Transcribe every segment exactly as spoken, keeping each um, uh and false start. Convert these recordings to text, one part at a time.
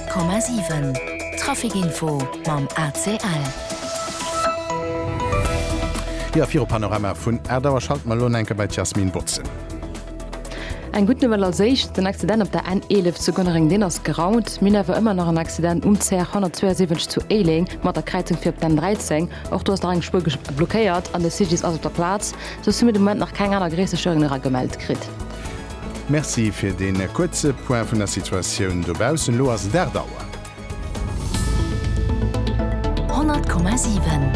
Komma sieben Trafikinfo mam A C L. Ja, vier Panorama vun Erdauer Schalt mal enke bei Jasmin Butzen. Ein gut Nummer sech den Accident op der N elf zu Gönnering den ass geraut. Min wer immer noch ein Accident um C hundertzweiundsiebzig zu Eling mat der Kreizung fir den dreizehn. Auch du hast eng Spur blockéiert an de Sigis aus der Platz, so sind mit dem Moment noch kein aner Gräseschëngerer gemeldt krit. Merci fir den kurze Point vun der Situation dobausen lo as der Dauer. hundert Komma sieben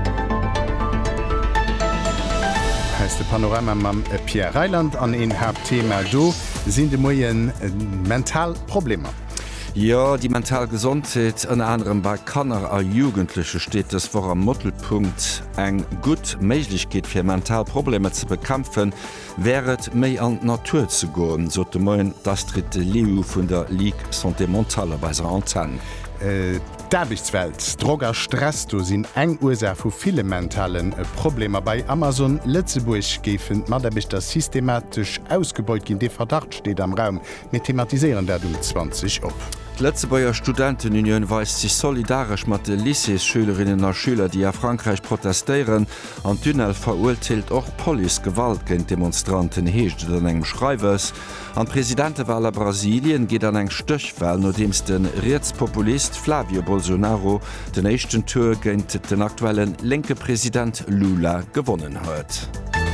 De Panorama mam Pierre Reiland an en Hauptthema do sinn de moien äh, Mentalprobleme. Ja, die mental Gesundheit an anderem bei Kanner a Jugendliche steht es vor am Mittelpunkt eng gut Möglichkeit für Mentalprobleme zu bekämpfen, wäret méi an Natur zu goen, so de moien das dritte Leo vun der Ligue Santé Mentale bei der Antenne. Äh, Derbichtswelt, Droger, Stress, du sinn eng Ursache vu viele mentalen äh, Probleme bei Amazon Lützeburg gefen, mat derich das systematisch ausgebeut gin de Verdacht steht am Raum mit thematisieren der du zwanzig op. Die Lützebauer Studentenunion weist sich solidarisch mat de Lycée-Schülerinnen und Schüler, die a Frankreich protestieren, an Tunnel verurteilt och Polizeigewalt gegen Demonstranten heescht an engem Schreiwes. An Präsidentewahl Brasilien geht an eng Stöchwahl, nodems den Rechtspopulist Flavio Bolsonaro den echten Tour gegen den aktuellen linke Präsident Lula gewonnen hat.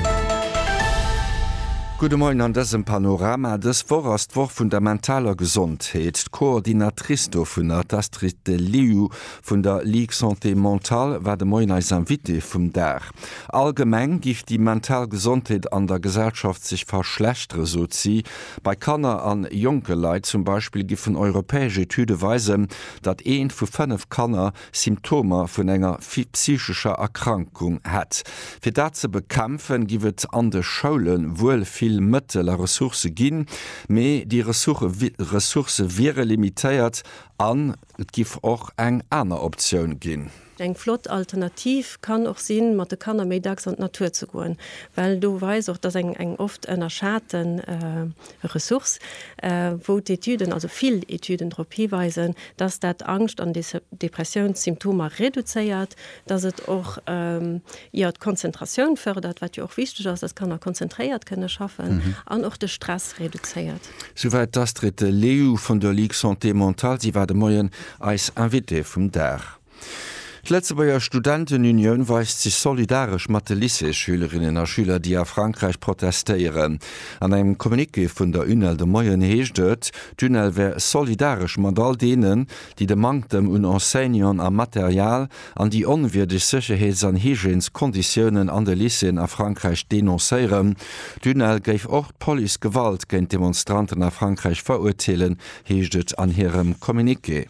Gute Morgen an diesem Panorama des Vorrastwoch fundamentaler Gesundheit. Koordinatristo von der District Liu von der Ligue Santé Mentale war der Moin als Invité vom Dach. Allgemein gibt die mentale Gesundheit an der Gesellschaft sich verschlechtern, so sie. Bei Kanner an junge Leute zum Beispiel gibt von europäische Studien weisen, dass ein von fünf Kanner Symptome von einer psychischer Erkrankung hat. Für das zu bekämpfen gibt es an den Schulen wohl viel Mittel a Ressource ginn, méi die Ressource wäre limitiert an, et gif auch eng aner Option ginn. Eng Flott alternativ kann auch sinn, mat de Kanner méidags an Natur zu goen, weil du weis auch, dass eng eng oft ennner schaten äh, Ressource, äh, wo d'Etüden, also viel Etüden Tropie weisen, dass dat Angst an Depressionssymptome reduzéiert, dass het auch ähm, ja, Konzentration fördert, wat ja auch wichtig ist, das kann er konzentriert könne schaffen, an mhm. auch de Stress reduziert. Soweit das dritte Leo von der Ligue Santé Mentale, sie war de Moien als Invité vom Dach. Die Lützebauer Studentenunion weist sich solidarisch mit den Lycée-Schülerinnen und Schüler, die a Frankreich protestieren. An einem Kommuniqué von der Unel de Moyen heescht dort, die Unel wär solidarisch mit all denen, die de Mangtem und Enseignant am Material an die unwürdige Sicherheits- und Hygieneskonditionen an den Lycéen a Frankreich denonzieren. Die Unel gave auch Polizeigewalt gegen Demonstranten a Frankreich verurteilen, heescht an ihrem Kommuniqué.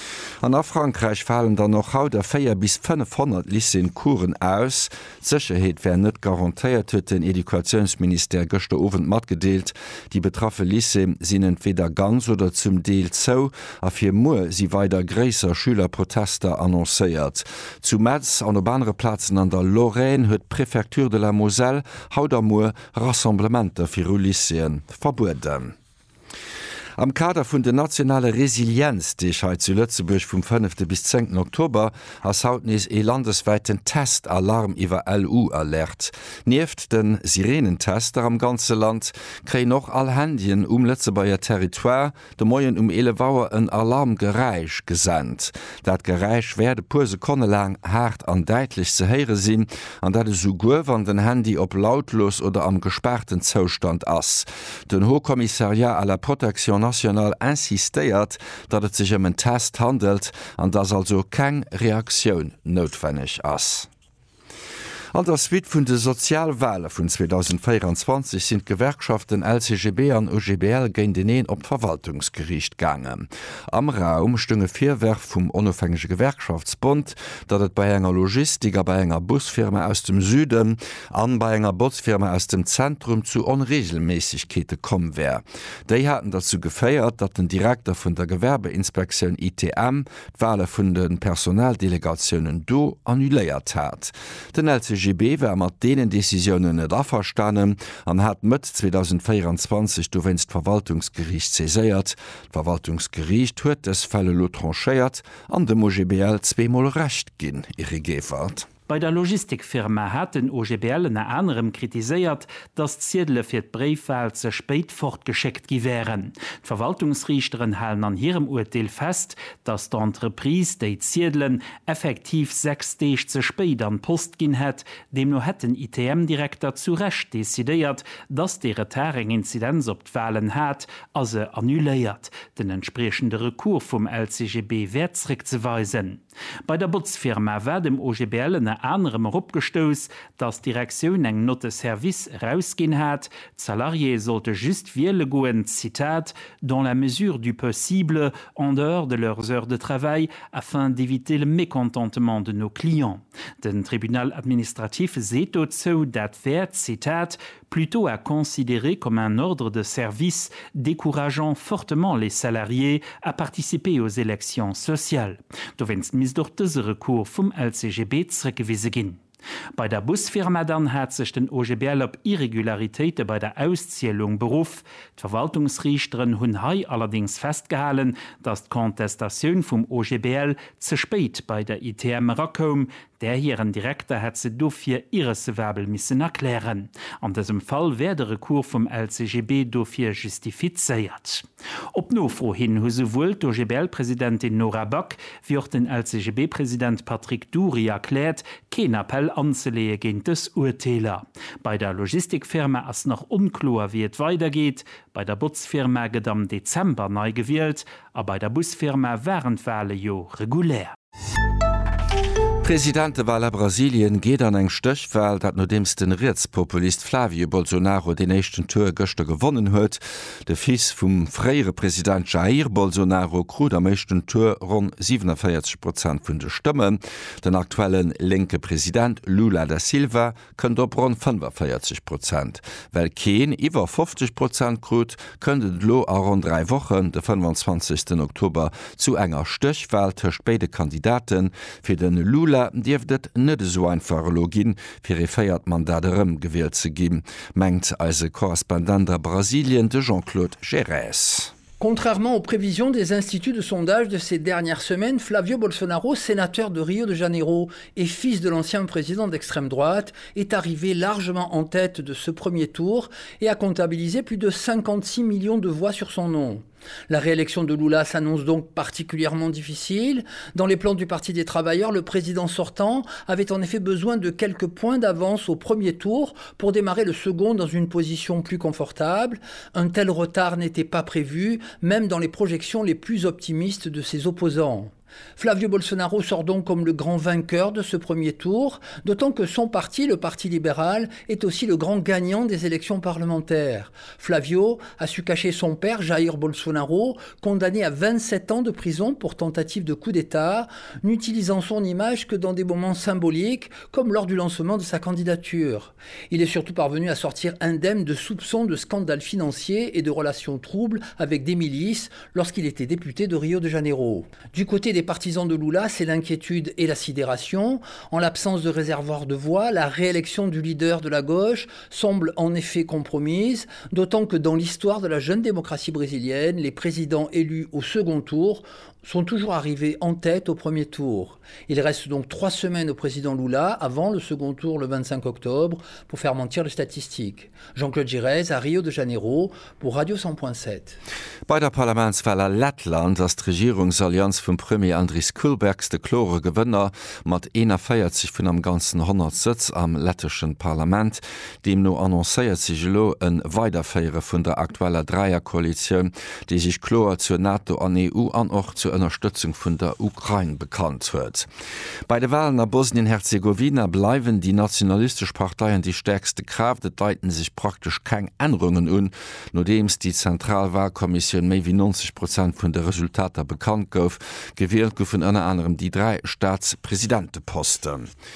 An a Frankreich fallen dann noch haut der vier bis fünfhundert Lycéen Kuren aus. Sicherheit wär net garantiert, huet den Edukationsminister gestern Abend matgedeelt. Die betraffe Lycéen sind entweder ganz oder zum Deel zo, a fir Mo sie weiter gräser Schülerprotester annoncéiert. Zu Metz an op andere Platzen an der Lorraine huet Präfektur de la Moselle haut am Mo Rassemblementer fir Lycéen verboten. Am Kader vun der nationale Resilienz, die ich heute zu Lützeburg vom fünften bis zehnten Oktober als hautnis e landesweiten Testalarm iwwer L U alert. Nieft den Sirenentester am ganze Land krei noch all Handien um Lützebauer Territoire de Moien um elevouer een Alarmgereich gesandt. Dat Gereich werde pur Sekunde lang hart an deitlich ze heere sinn, an dat es so gur van den Handy op lautlos oder am gesperrten Zustand ass. Den Hochkommissariat à la Protection national insistiert, dat het sich um einen Test handelt, an das also keine Reaktion notwendig ist. An der Suite vun de Sozialwahlen vun zweitausendvierundzwanzig sind Gewerkschaften L C G B an O G B L gegen den op Verwaltungsgericht gangen. Am Raum stünge Vierwerk vum onofhängige Gewerkschaftsbund, dat et bei enger Logistiker bei enger Busfirma aus dem Süden an bei enger Bootsfirma aus dem Zentrum zu Unregelmäßigkeiten kommen wär. Dei hatten dazu gefeiert, dat den Direktor vun der Gewerbeinspektion I T M d'Wahlen vun den Personaldelegationen do annuléiert hat. Den L C G B wär mat denen Decisionen net averstannen an hat mit zwanzig vierundzwanzig du wennst Verwaltungsgericht zeséiert. Verwaltungsgericht huet es Fälle lo tranchéiert an dem O G B L zweemal recht ginn ihre Gefahrt. Bei der Logistikfirma hat den O G B L ne anderem kritiséiert, dass Ziedle fir d Briefwahl ze speit fortgeschickt gi wären. Verwaltungsrichteren halen an ihrem Urteil fest, dass d'Entreprise déi Ziedlen effektiv sechs Deeg ze speit an Post gin het, dem no het den I T M-Direktor zurecht desideiert, dass de Retaring Inzidenz op d'Wahlen hat, as se annuléiert, den entsprechende Rekur vum L C G B wertsrik ze weisen. Bei der Butzfirma war dem O G B L ne anderem opgestoos, dass Direktion eng notte Service rausgin hat, Salarié sollte just wiele goen Zitat dans la mesure du possible en dehors de leurs heures de travail afin d'éviter le mécontentement de nos clients. Den Tribunal administratif seet zo dat wert Zitat plutôt à considérer comme un ordre de service décourageant fortement les salariés à participer aux élections sociales. Du wennst mis durch diese Recours vom L C G B zurückgewiesen gehen. Bei der Busfirma dann hat sich den O G B L op Irregularitäten bei der Auszielung beruf. Die Verwaltungsrichteren hun hai allerdings festgehalten, dass die Kontestation vom O G B L zu spät bei der I T M rakom. Der hier ein Direktor hat se dofir irrecevabel missen erklären. An diesem Fall wär der Rekur vom L C G B dofir justifizeiert. Op no vorhin hu sowohl d'O G B L-Präsidentin Nora Bock wie auch den L C G B-Präsident Patrick Dury erklärt, kein Appell anzulehe gegen des Urteiler. Bei der Logistikfirma ass noch unklar, wie es weitergeht. Bei der Butzfirma geht am Dezember neu gewählt, aber bei der Busfirma wären Wahlen jo regulär. Präsidentewahl a Brasilien geht an eng Stöchwahl, dat no dems den Rechtspopulist Flavio Bolsonaro den nächsten Tour Göchte gewonnen huet. De Fils vum freiere Präsident Jair Bolsonaro krut am mechten Tour rund siebenundvierzig Prozent vun de Stimmen. Den aktuellen linke Präsident Lula da Silva kënnt op rund fünfundvierzig Prozent. Well Keen iwwer fünfzig Prozent krut, kënnet lo a rund drei Wochen de fünfundzwanzigsten Oktober zu enger Stöchwahl tëcht beide Kandidaten fir den Lula Diefdet net so einfach Login fir e feiert Mandaterem gewählt ze geben, mengt als Korrespondent der Brasilien de Jean-Claude Gérès. Contrairement aux prévisions des instituts de sondage de ces dernières semaines, Flavio Bolsonaro, sénateur de Rio de Janeiro et fils de l'ancien président d'extrême droite, est arrivé largement en tête de ce premier tour et a comptabilisé plus de cinquante-six millions de voix sur son nom. La réélection de Lula s'annonce donc particulièrement difficile. Dans les plans du Parti des travailleurs, le président sortant avait en effet besoin de quelques points d'avance au premier tour pour démarrer le second dans une position plus confortable. Un tel retard n'était pas prévu, même dans les projections les plus optimistes de ses opposants. Flavio Bolsonaro sort donc comme le grand vainqueur de ce premier tour, d'autant que son parti, le Parti libéral, est aussi le grand gagnant des élections parlementaires. Flavio a su cacher son père, Jair Bolsonaro, condamné à vingt-sept ans de prison pour tentative de coup d'État, n'utilisant son image que dans des moments symboliques, comme lors du lancement de sa candidature. Il est surtout parvenu à sortir indemne de soupçons de scandales financiers et de relations troubles avec des milices lorsqu'il était député de Rio de Janeiro. Du côté des Les partisans de Lula, c'est l'inquiétude et la sidération. En l'absence de réservoir de voix, la réélection du leader de la gauche semble en effet compromise, d'autant que dans l'histoire de la jeune démocratie brésilienne, les présidents élus au second tour sont toujours arrivés en tête au premier tour. Il reste donc trois semaines au président Lula avant le second tour le vingt-cinq octobre pour faire mentir les statistiques. Jean-Claude Gérès à Rio de Janeiro pour Radio cent point sept. Bei der Parlamentswahl a Lettland as Regierungsallianz vum Premier Andris Kulbergs de Klore Gewënner mat eenundvierzig vun am ganzen hundert Sitz am lettischen Parlament, dem no annoncéiert sich lo en Weiterfeiere vun der aktueller Dreierkoalition, die sich chlor zur NATO an E U an och zur Unterstützung vun der Ukraine bekannt huet. Bei de Wahlen a Bosnien-Herzegowina bleiwen die nationalistisch Parteien die stärkste Kraft, deuten sich praktisch kein Änderungen un, no dems die Zentralwahlkommission méi wie neunzig Prozent vun der Resultater bekannt gouf, gewählt goufen ënner anderem die drei Staatspräsidenteposten.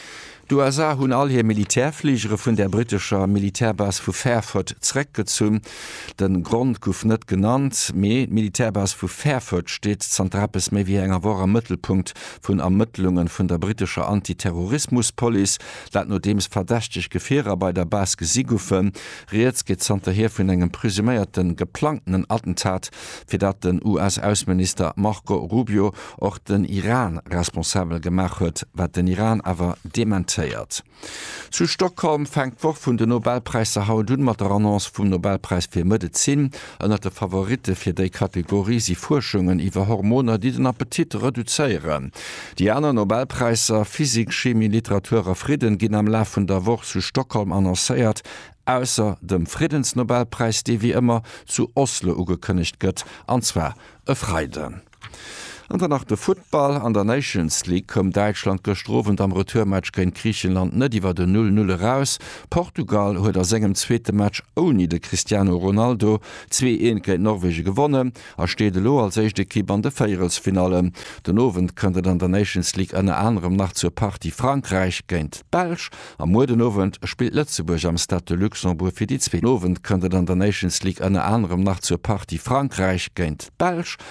Du U S A hunn all hier Militärfliegere vun der britischer Militärbas vu Fairford zreckgezum. Den Grund gouf net genannt, méi Militärbas vu Fairford steht Zentrapes méi wie enger war am Mittelpunkt vun Ermittlungen vun der britischer Antiterrorismuspolice, dat no dems verdächtig Gefährer bei der Bas gesiguffen. Reets geht zanterher vun engem presumierten geplanten Attentat, fir dat den U S-Außenminister Marco Rubio och den Iran responsabel gemacht huet, wat den Iran awer dementiert. Zu Stockholm fängt woch vun de Nobelpreise haut dun mat der Annonce vum Nobelpreis fir Medizin ënner de Favorite fir déi Kategorie si Forschungen iwwer Hormoner, die den Appetit reduzéieren. Die anderen Nobelpreiser Physik, Chemie, Literatur a Frieden ginn am La vun der Woch zu Stockholm annoncéiert, ausser dem Friedensnobelpreis, die wie immer zu Oslo ugekënigt gëtt, anzwer e Freiden. Und dann nach der Football an der Nations League kom Deutschland gestrofen am Retourmatch gegen Griechenland net iwwer de null null raus. Portugal huet der segem zweete Match oni de Cristiano Ronaldo zwei eins gegen Norwegen gewonnen, er steet lo als echte Kipp an de Feierelsfinale. Den Owen könnte dann der Nations League an anderem nach zur Party Frankreich géint Belsch. Am Modenowen spielt Lützeburg am Stade de Luxemburg fir die zwei Owen könnte dann der Nations League an anderem nach zur Party Frankreich géint Belsch.